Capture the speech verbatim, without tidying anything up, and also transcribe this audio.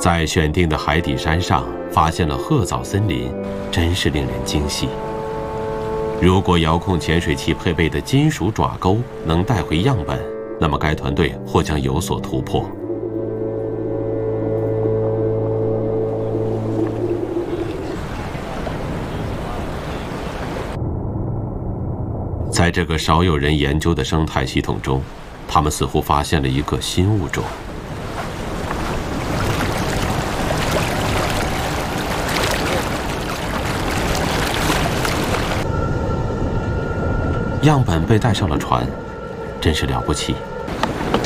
在选定的海底山上发现了褐藻森林，真是令人惊喜。如果遥控潜水器配备的金属爪钩能带回样本，那么该团队或将有所突破。在这个少有人研究的生态系统中，他们似乎发现了一个新物种。样本被带上了船，真是了不起。